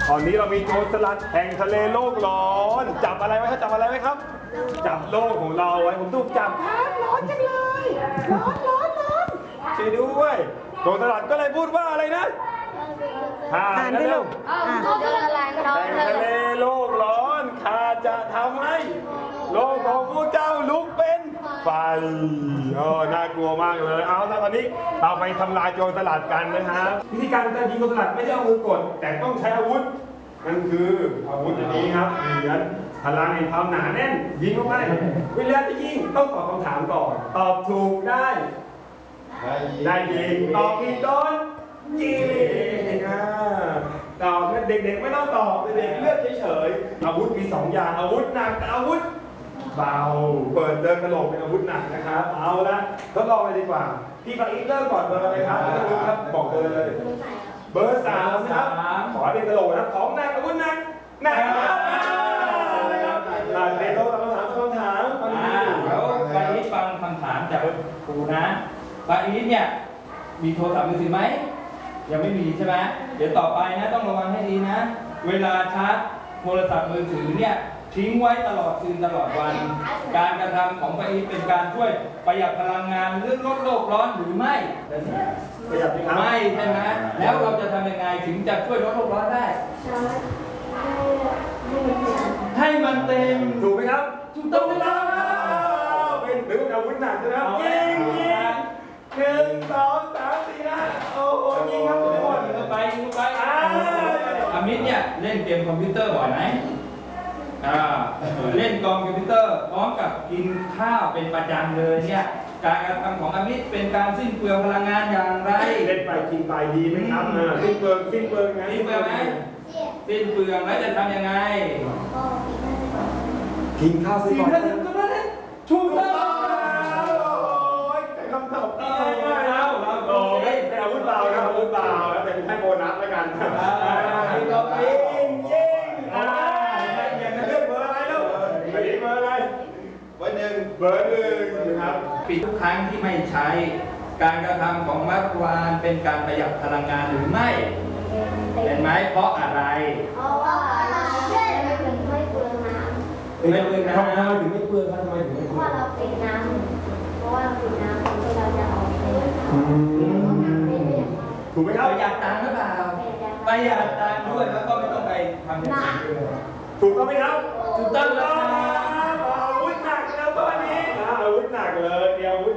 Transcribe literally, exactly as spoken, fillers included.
ตอนนี้เรามีโจรสลัดแห่งทะเลโลกร้อนจับอะไรไว้ครับจับอะไรไว้ครับจับโลกของเราไว้ผมถูกจับครับร้อนจังเลยร้อนร้อนร้อนช่วยด้วยโจรสลัดก็เลยพูดว่าอะไรนะข้ากันเร็วแห่งทะเลโลกร้อนข้าจะทำให้โลกของพวกเจ้าลุกเป็นไฟเออน่ากลัวมากเลยเอาแล้วตอนนี้เราไปทำลายโจรสลัดกันนะครับวิธีการการยิงโจรสลัดไม่ได้เอามือกดแต่ต้องใช้อาวุธนั่นคืออาวุธอันนี้ครับเหรียญพลังแห่งความหนาแน่นยิงเข้าไปเวลาจะยิงต้องตอบคำถามก่อนตอบถูกได้ได้ยิงตอบผิดโดนยิงอ่าตอบเด็กๆไม่ต้องตอบเด็กๆเลือกเฉยๆอาวุธมีสองอย่างอาวุธหนักกับอาวุธเบาเปิดเดินกระโหลกเป็นอาวุธหนักนะครับเอาละทดลองเลยดีกว่าพี่ฟังอีกเริ่มก่อนเบอร์อะไรครับไม่รู้ครับบอกเบอร์เลยเบอร์สามนะครับขอเป็นกระโหลกนะของหนักอาวุธหนักหนักครับเด็กเราต้องถามต้องถามแล้วปาอีทฟังคำถามจากครูนะปาอีทเนี่ยมีโทรศัพท์มือถือไหมยังไม่มีใช่ไหมเดี๋ยวต่อไปนะต้องระวังให้ดีนะเวลาชาร์จโทรศัพท์มือถือเนี่ยทิ้งไว้ตลอดคืนตลอดวันการกระทำของปาอีทเป็นการช่วยประหยัดพลังงานหรือลดโลกร้อนหรือไม่ประหยัดไหมครับไม่ใช่ไหมแล้วเราจะทำยังไงถึงจะช่วยลดโลกร้อนได้ให้มันเต็มถูกไหมครับถูกต้องไหมครับเป็นหรืออาวุธหนักนะครับยิงยิงหนึ่งสองสามสี่ห้าโอ้โหยิงครับทุกคนยิงไปยิงไปอามิตเนี่ยเล่นเกมคอมพิวเตอร์บ่อยไหมเล่นคอมพิวเตอร์พร้อมกับกินข้าวเป็นประจำเลยเนี่ยการกระทำของอามิตเป็นการสิ้นเปลืองพลังงานอย่างไรเล่นไปกินไปดีไหมครับสิ้นเปลืองสิ้นเปลืองไงสิ้นเปลืองไหมสิ้นเปลืองแล้วจะทำยังไงกินข้าวสิ้นเปลืองถูกต้องคำตอบง่ายๆแล้วโอ้ยเป็นอาวุธเบานะอาวุธเบาแล้วเป็นให้โบนัสแล้วกันยิงก็ยิงยิงอ่าอย่างนั้นเลือกเบอร์อะไรแล้วเบอร์อะไรเบอร์หนึ่งเบอร์หนึ่งนะครับปิดทุกครั้งที่ไม่ใช้การกระทำของมัดวานเป็นการประหยัดพลังงานหรือไม่เห็นไหมเพราะอะไรเพราะว่าเราไม่ถึงไม่เปลืองน้ำไม่เปลืองน้ำทำไมถึงไม่เปลืองทำไมถึงไม่เปลืองเพราะว่าเราปิดน้ำเพราะว่าเราปิดน้ำคือเราจะออกไปถูกไหมครับประหยัดตังค์หรือเปล่าประหยัดตังค์ด้วยแล้วก็ไม่ต้องไปทำอย่างอื่นถูกต้องไหมครับถูกต้องแล้วอาวุธหนักแล้วตอนนี้อาวุธหนักเลยเดียวอาวุธ